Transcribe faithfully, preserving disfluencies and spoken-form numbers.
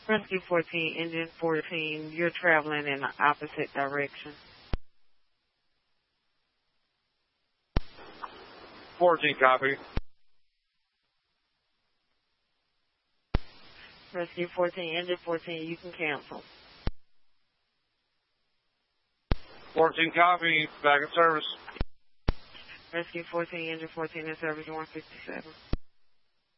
Rescue fourteen, engine fourteen, you're traveling in the opposite direction. fourteen, copy. Rescue fourteen, engine fourteen, you can cancel. fourteen, copy, back in service. Rescue fourteen, engine fourteen in service one fifty-seven.